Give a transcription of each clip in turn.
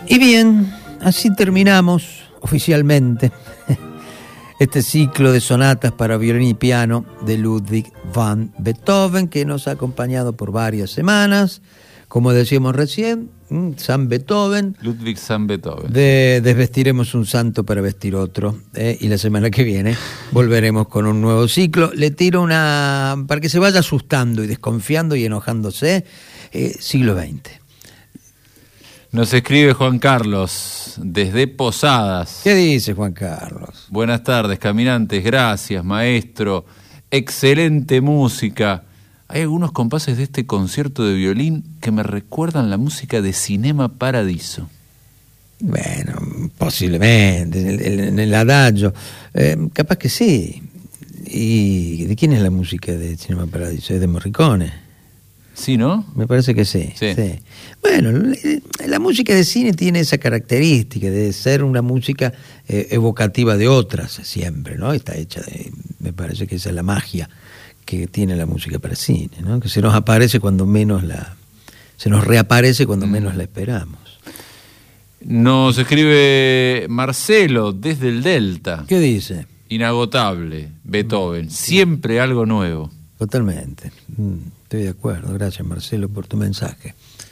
Y bien, así terminamos oficialmente este ciclo de sonatas para violín y piano de Ludwig van Beethoven, que nos ha acompañado por varias semanas. Como decíamos recién, San Beethoven. Ludwig San Beethoven. Desvestiremos un santo para vestir otro. Y la semana que viene volveremos con un nuevo ciclo. Le tiro una, para que se vaya asustando y desconfiando y enojándose, siglo XX. Nos escribe Juan Carlos desde Posadas. ¿Qué dice Juan Carlos? Buenas tardes, caminantes. Gracias, maestro. Excelente música. Hay algunos compases de este concierto de violín que me recuerdan la música de Cinema Paradiso. Bueno, posiblemente, en el adagio. Capaz que sí. ¿Y de quién es la música de Cinema Paradiso? ¿Es de Morricone? Sí, ¿no? Me parece que sí. Sí. Bueno, la música de cine tiene esa característica de ser una música evocativa de otras siempre, ¿no? Está hecha de, me parece que esa es la magia que tiene la música para cine, ¿no? Que se nos aparece cuando menos se nos reaparece cuando menos la esperamos. Nos escribe Marcelo desde el Delta. ¿Qué dice? Inagotable, Beethoven, siempre algo nuevo. Totalmente. Estoy de acuerdo. Gracias, Marcelo, por tu mensaje.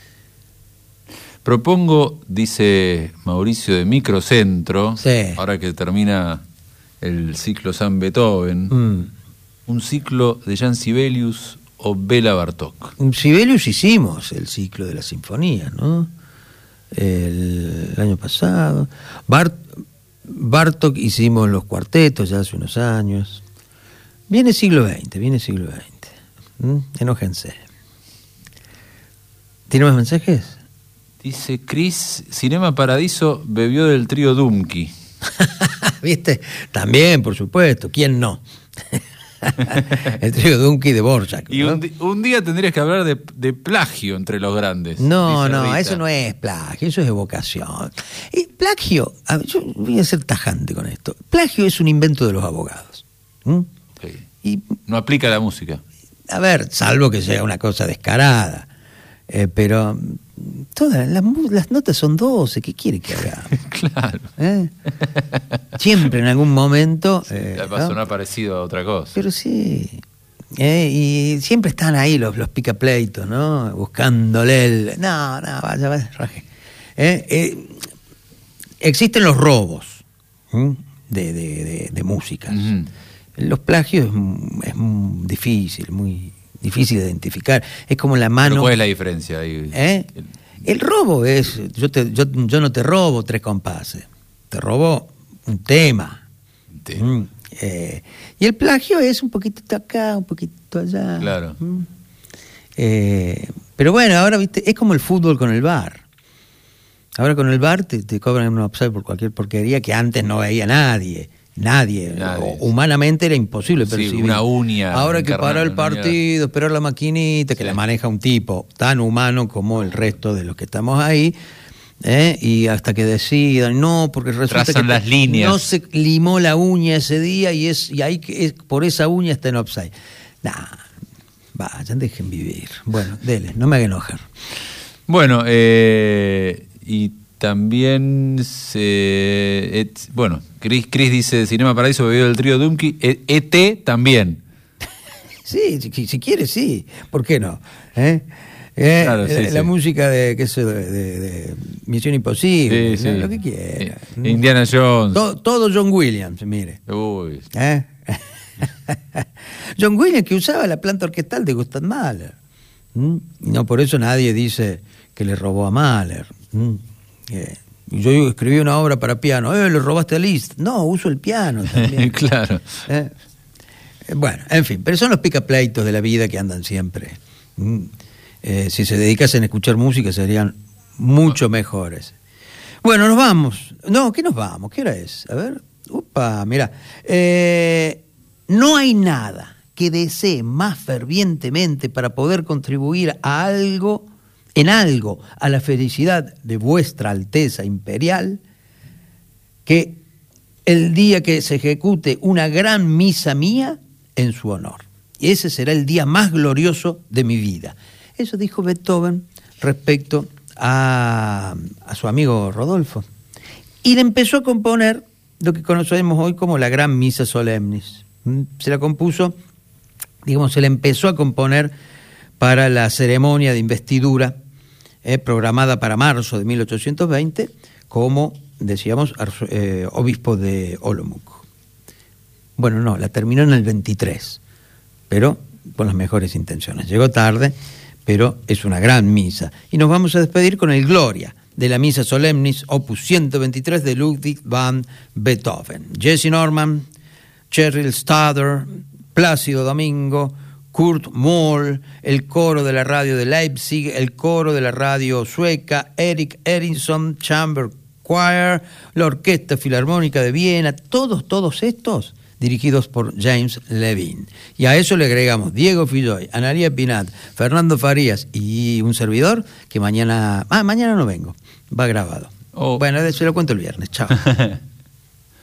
Propongo, dice Mauricio de Microcentro, sí, ahora que termina el ciclo San Beethoven, un ciclo de Jan Sibelius o Bela Bartók. Sibelius hicimos el ciclo de la sinfonía, ¿no? El año pasado. Bartók hicimos los cuartetos ya hace unos años. Viene siglo XX. Enójense. ¿Tiene más mensajes? Dice Cris, Cinema Paradiso bebió del trío Dumki. ¿Viste? También, por supuesto. ¿Quién no? El trío Dumki de Borjak, ¿no? Y un día tendrías que hablar de plagio entre los grandes. No, Rita. eso no es plagio, eso es evocación. Y plagio, yo voy a ser tajante con esto. Plagio es un invento de los abogados. Okay. Y no aplica a la música. A ver, salvo que sea una cosa descarada. Pero todas las notas son 12, ¿qué quiere que haga? Claro. Siempre en algún momento. Va a sonar parecido a otra cosa. Pero sí. Y siempre están ahí los picapleitos, ¿no? Buscándole el. No, vaya, raje. Existen los robos de música. Los plagios es muy difícil de identificar. Es como la mano. ¿Pero cuál es la diferencia ahí? El robo es, yo no te robo 3 compases, te robo un tema. Y el plagio es un poquitito acá, un poquitito allá. Claro. Pero bueno, ahora viste, es como el fútbol con el VAR. Ahora con el VAR te cobran un offside por cualquier porquería que antes no veía nadie. Humanamente era imposible percibir. Sí, una uña. Ahora que parar el partido, esperar la maquinita, que la maneja un tipo tan humano como el resto de los que estamos ahí, y hasta que decidan, no, porque resulta trazan que las líneas. No se limó la uña ese día y ahí por esa uña está en offside. Vayan, dejen vivir. Bueno, dele, no me hagan enojar. Bueno, y también Cris dice Cinema Paradiso bebió del trío Dumki. ET también. Sí, si quiere, sí. ¿Por qué no? Claro, la música de Misión Imposible, sí. Lo que quiera. Indiana Jones. Todo John Williams, mire. Uy. John Williams, que usaba la planta orquestal de Gustav Mahler. No, por eso nadie dice que le robó a Mahler. Yo escribí una obra para piano. Le robaste a Liszt. No, uso el piano también. Claro. Bueno, en fin, pero son los picapleitos de la vida que andan siempre. Si se dedicasen a escuchar música serían mucho mejores. Bueno, nos vamos. No, ¿qué nos vamos? ¿Qué hora es? A ver. Mira. No hay nada que desee más fervientemente para poder contribuir en algo a la felicidad de vuestra Alteza Imperial, que el día que se ejecute una gran misa mía en su honor. Y ese será el día más glorioso de mi vida. Eso dijo Beethoven respecto a su amigo Rodolfo y le empezó a componer lo que conocemos hoy como la Gran Misa Solemnis. Se la compuso, digamos, se la empezó a componer para la ceremonia de investidura programada para marzo de 1820 como, decíamos, obispo de Olomouc. Bueno, no, la terminó en el 23, pero con las mejores intenciones. Llegó tarde, pero es una gran misa. Y nos vamos a despedir con el Gloria, de la Misa Solemnis, opus 123 de Ludwig van Beethoven. Jesse Norman, Cheryl Stader, Plácido Domingo, Kurt Moll, el coro de la radio de Leipzig, el coro de la radio sueca, Erik Eriksson Chamber Choir, la Orquesta Filarmónica de Viena, todos estos dirigidos por James Levine. Y a eso le agregamos Diego Filloy, Analía Pinat, Fernando Farías y un servidor que mañana no vengo, va grabado. Bueno, se lo cuento el viernes, chao.